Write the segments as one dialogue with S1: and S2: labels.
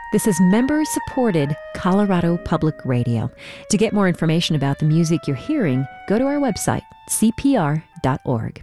S1: This is member-supported Colorado Public Radio. To get more information about the music you're hearing, go to our website, cpr.org.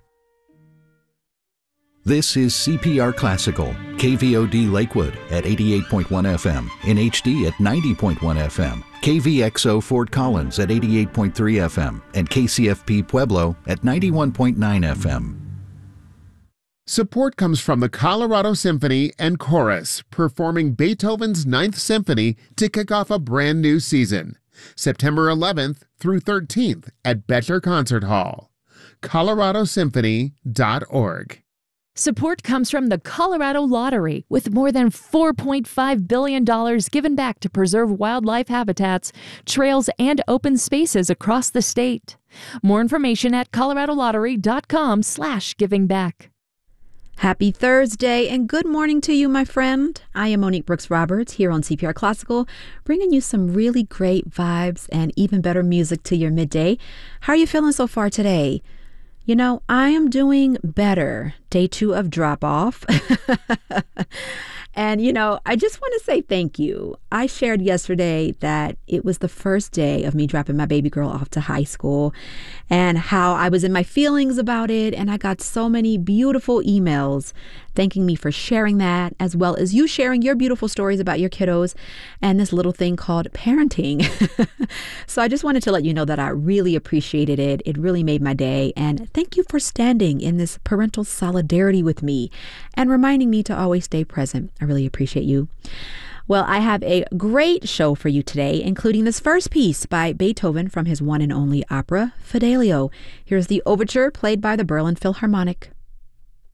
S2: This is CPR Classical, KVOD Lakewood at 88.1 FM, in HD at 90.1 FM, KVXO Fort Collins at 88.3 FM, and KCFP Pueblo at 91.9 FM.
S3: Support comes from the Colorado Symphony and Chorus, performing Beethoven's Ninth Symphony to kick off a brand new season, September 11th through 13th at Bettler Concert Hall. coloradosymphony.org.
S4: Support comes from the Colorado Lottery, with more than $4.5 billion given back to preserve wildlife habitats, trails, and open spaces across the state. More information at coloradolottery.com/givingback.
S5: Happy Thursday and good morning to you, my friend. I am Monique Brooks Roberts here on CPR Classical, bringing you some really great vibes and even better music to your midday. How are you feeling so far today? You know, I am doing better. Day 2 of drop-off. And, you know, I just want to say thank you. I shared yesterday that it was the first day of me dropping my baby girl off to high school and how I was in my feelings about it. And I got so many beautiful emails thanking me for sharing that, as well as you sharing your beautiful stories about your kiddos and this little thing called parenting. So I just wanted to let you know that I really appreciated it. It really made my day. And thank you for standing in this parental solidarity with me and reminding me to always stay present. I really appreciate you. Well, I have a great show for you today, including this first piece by Beethoven from his one and only opera, Fidelio. Here's the overture played by the Berlin Philharmonic.